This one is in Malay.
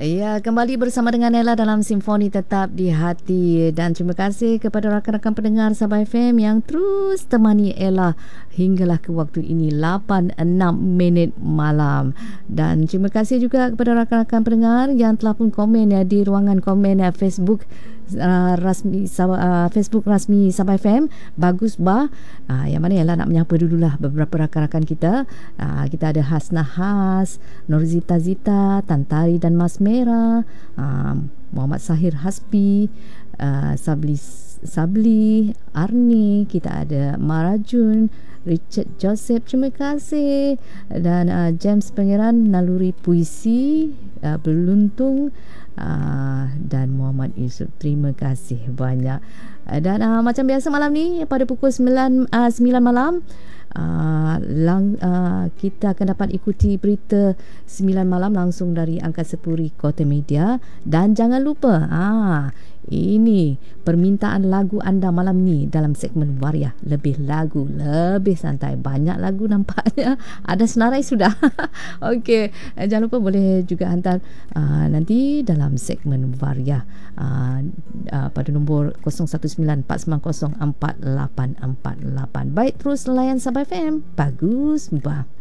Ya, kembali bersama dengan Ella dalam Simfoni Tetap di Hati. Dan terima kasih kepada rakan-rakan pendengar Sabah FM yang terus temani Ella hinggalah ke waktu ini 8.06 malam. Dan terima kasih juga kepada rakan-rakan pendengar yang telah pun komen di ruangan komen Facebook Facebook rasmi Sabah FM. Bagus bah. Yang mana Ella nak menyapa dululah beberapa rakan-rakan kita. Kita ada Hasnah Has, Norzita Zita, Tantari dan Mas Merah, Muhammad Sahir Hasbi, Sabli, Arni, kita ada Marajun, Richard Joseph, terima kasih, dan James Pangeran Naluri Puisi, Berluntung, dan Muhammad Yusuf, terima kasih banyak. Dan macam biasa malam ni pada pukul 9 malam kita akan dapat ikuti berita 9 malam langsung dari Angkasa Puri Kota Media. Dan jangan lupa ini permintaan lagu anda malam ni dalam segmen Waria. Lebih lagu, lebih santai, banyak lagu nampaknya. Ada senarai sudah. Okey, jangan lupa boleh juga hantar nanti dalam segmen Waria pada nombor 0194904848. Baik, terus layan Sabah FM. Bagus bah.